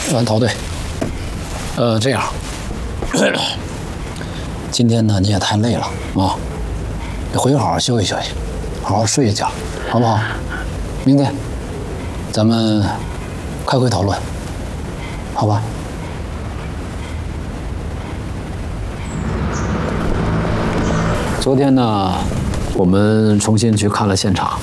陶队，这样，今天呢你也太累了啊，你回去好好休息休息，好好睡一觉，好不好？明天咱们开会讨论，好吧？昨天呢，我们重新去看了现场，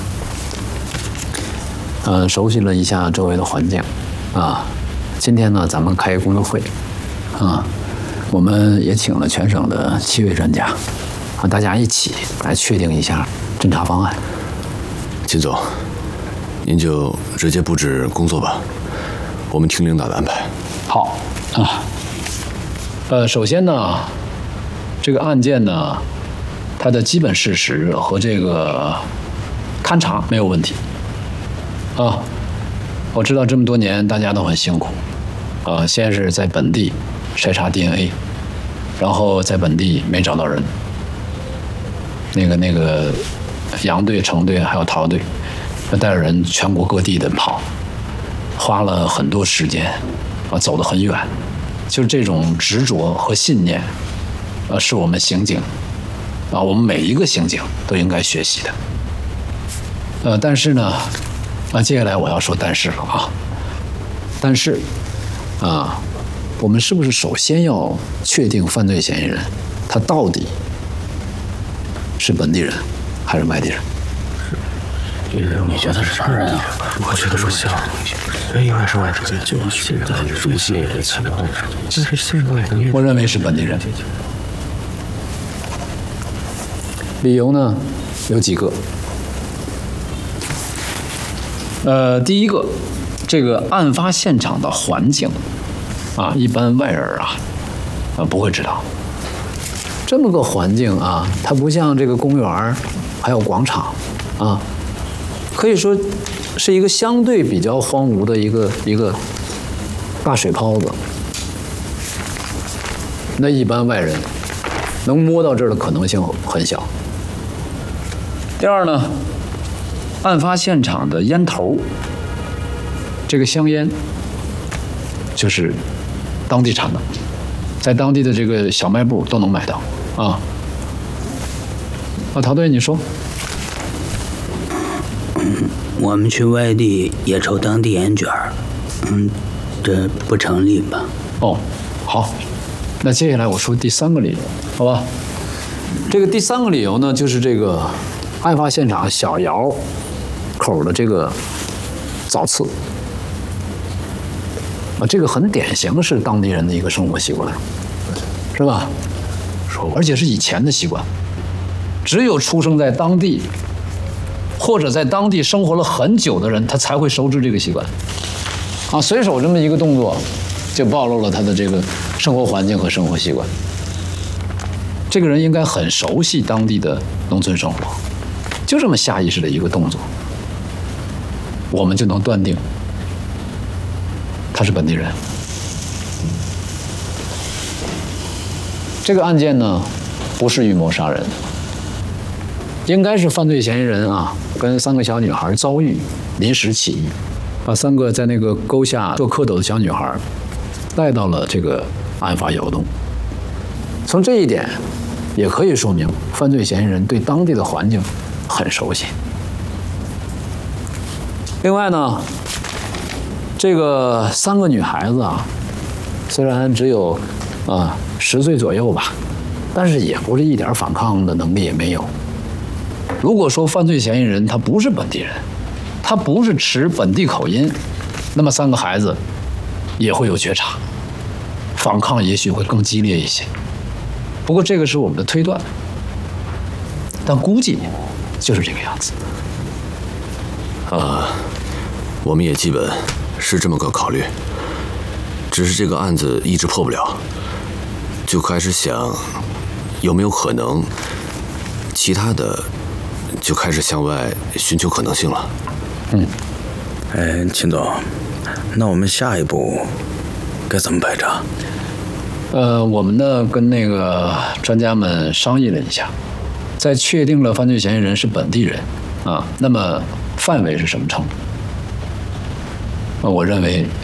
熟悉了一下周围的环境，啊，今天呢，咱们开工作会，啊，我们也请了全省的7位专家，和大家一起来确定一下侦查方案。 秦总，您就直接布置工作吧，我们听领导的安排。 好啊，首先呢，这个案件呢，它的基本事实和这个勘查没有问题啊。我知道这么多年大家都很辛苦啊，先是在本地筛查 DNA， 然后在本地没找到人，那个杨队、程队还有陶队，带着人全国各地的跑，花了很多时间啊，走得很远，就是这种执着和信念，是我们刑警啊，我们每一个刑警都应该学习的。但是呢，接下来我要说但是了啊，但是啊，我们是不是首先要确定犯罪嫌疑人他到底是本地人还是外地人？ 你觉得是啥人啊？我觉得不像，应该是外地人。就是现在入戏也情况，但是现在的我认为是本地人。理由呢有几个。第一个，这个案发现场的环境啊，一般外人不会知道。这么个环境啊，它不像这个公园还有广场啊，可以说是一个相对比较荒芜的一个大水泡子。那一般外人能摸到这儿的可能性很小。第二呢，案发现场的烟头，这个香烟就是当地产的，在当地的这个小卖部都能买到啊。陶队，你说？ 我们去外地也抽当地烟卷儿，这不成立吧？ 哦，好，那接下来我说第三个理由，好吧？这个第三个理由呢，就是这个案发现场小窑口的这个凿刺啊，这个很典型是当地人的一个生活习惯，是吧？而且是以前的习惯，只有出生在当地或者在当地生活了很久的人，他才会熟知这个习惯啊。随手这么一个动作，就暴露了他的这个生活环境和生活习惯。这个人应该很熟悉当地的农村生活，就这么下意识的一个动作，我们就能断定他是本地人。这个案件呢，不是预谋杀人，应该是犯罪嫌疑人跟3个小女孩遭遇，临时起意，把3个在那个沟下做蝌蚪的小女孩带到了这个案发窑洞。从这一点也可以说明犯罪嫌疑人对当地的环境很熟悉。另外呢，这个3个女孩子虽然只有10岁左右吧，但是也不是一点反抗的能力也没有。如果说犯罪嫌疑人他不是本地人，他不是持本地口音，那么3个孩子也会有觉察，反抗也许会更激烈一些。不过这个是我们的推断，但估计就是这个样子。 我们也基本是这么个考虑，只是这个案子一直破不了，就开始想有没有可能其他的，就开始向外寻求可能性了。 秦总，那我们下一步该怎么排查？ 我们呢跟那个专家们商议了一下，在确定了犯罪嫌疑人是本地人那么范围是什么程度？我认为